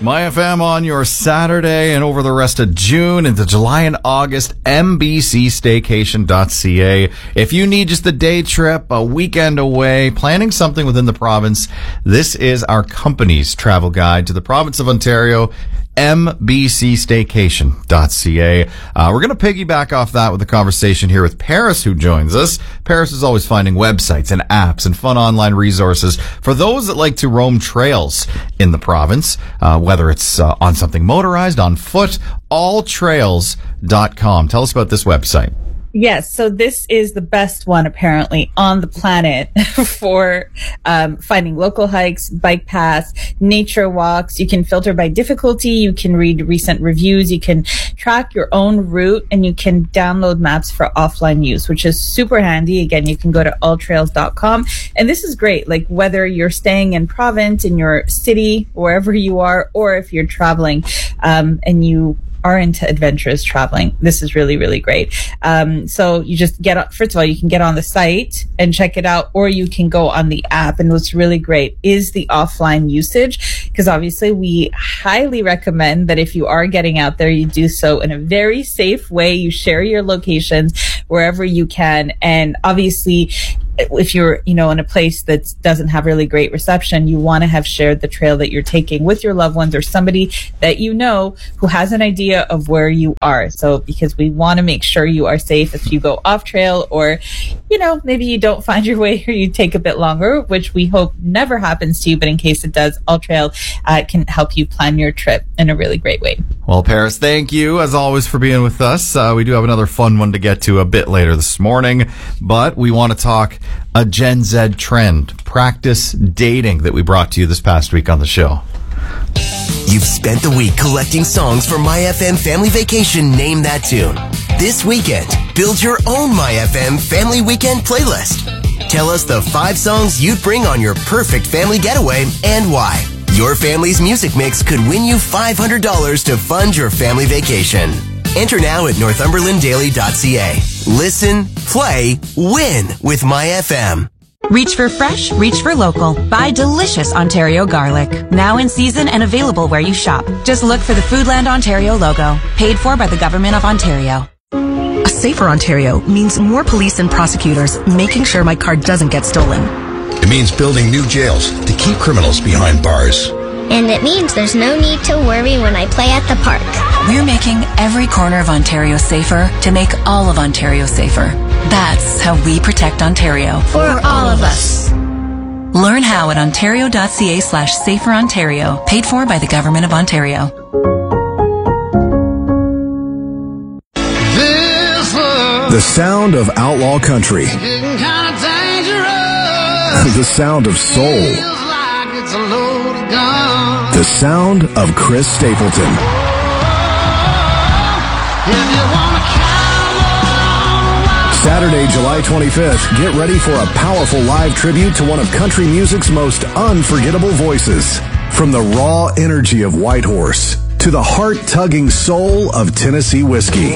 My FM on your Saturday and over the rest of June into July and August, mbcstaycation.ca. If you need just a day trip, a weekend away, planning something within the province, this is our company's travel guide to the province of Ontario, mbcstaycation.ca. We're going to piggyback off that with a conversation here with Paris, who joins us. Paris is always finding websites and apps and fun online resources for those that like to roam trails in the province, whether it's on something motorized, on foot, alltrails.com. Tell us about this website. Yes, so this is the best one apparently on the planet for finding local hikes, bike paths, nature walks. You can filter by difficulty, you can read recent reviews, you can track your own route, and you can download maps for offline use, which is super handy. Again, you can go to alltrails.com, and this is great, like whether you're staying in province, in your city, wherever you are, or if you're traveling and you are into adventurous traveling. This is really, really great. So you just first of all, you can get on the site and check it out, or you can go on the app. And what's really great is the offline usage, because obviously we highly recommend that if you are getting out there, you do so in a very safe way. You share your locations wherever you can. And obviously, if you're, in a place that doesn't have really great reception, you want to have shared the trail that you're taking with your loved ones or somebody that you know who has an idea of where you are. So, because we want to make sure you are safe if you go off trail, or, maybe you don't find your way or you take a bit longer, which we hope never happens to you. But in case it does, All Trail can help you plan your trip in a really great way. Well, Paris, thank you as always for being with us. We do have another fun one to get to a bit later this morning, but we want to talk a Gen Z trend, practice dating, that we brought to you this past week on the show. You've spent the week collecting songs for MyFM Family Vacation Name That Tune. This weekend, build your own MyFM Family Weekend playlist. Tell us the 5 songs you'd bring on your perfect family getaway and why. Your family's music mix could win you $500 to fund your family vacation. Enter now at northumberlanddaily.ca. Listen, play, win with MyFM. Reach for fresh, reach for local. Buy delicious Ontario garlic. Now in season and available where you shop. Just look for the Foodland Ontario logo. Paid for by the Government of Ontario. A safer Ontario means more police and prosecutors making sure my car doesn't get stolen. It means building new jails to keep criminals behind bars. And it means there's no need to worry when I play at the park. We're making every corner of Ontario safer to make all of Ontario safer. That's how we protect Ontario. For all of us. Learn how at ontario.ca/saferontario. Paid for by the Government of Ontario. The sound of outlaw country. The sound of soul. The sound of Chris Stapleton. Saturday, July 25th, get ready for a powerful live tribute to one of country music's most unforgettable voices. From the raw energy of Whitehorse to the heart-tugging soul of Tennessee whiskey.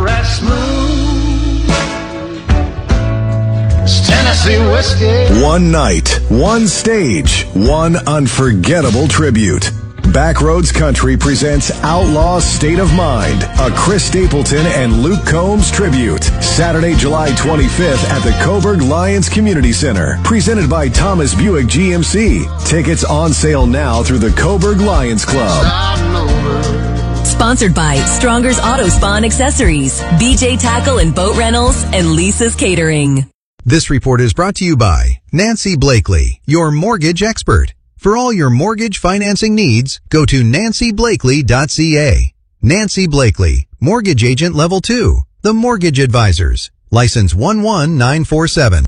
Tennessee whiskey. One night, one stage, one unforgettable tribute. Backroads Country presents Outlaw State of Mind, a Chris Stapleton and Luke Combs tribute. Saturday, July 25th at the Coburg Lions Community Center. Presented by Thomas Buick GMC. Tickets on sale now through the Coburg Lions Club. Sponsored by Stronger's Auto Spa and Accessories, BJ Tackle and Boat Rentals, and Lisa's Catering. This report is brought to you by Nancy Blakely, your mortgage expert. For all your mortgage financing needs, go to nancyblakely.ca. Nancy Blakely, Mortgage Agent Level 2, The Mortgage Advisors, License 11947.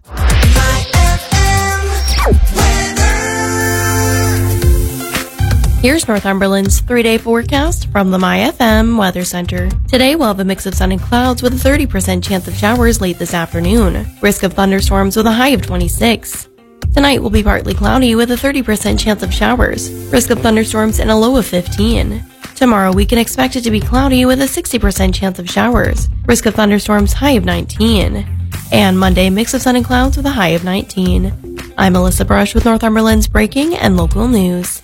Here's Northumberland's 3-day forecast from the MyFM Weather Center. Today we'll have a mix of sun and clouds with a 30% chance of showers late this afternoon. Risk of thunderstorms with a high of 26. Tonight will be partly cloudy with a 30% chance of showers. Risk of thunderstorms and a low of 15. Tomorrow we can expect it to be cloudy with a 60% chance of showers. Risk of thunderstorms, high of 19. And Monday, mix of sun and clouds with a high of 19. I'm Melissa Brush with Northumberland's breaking and local news.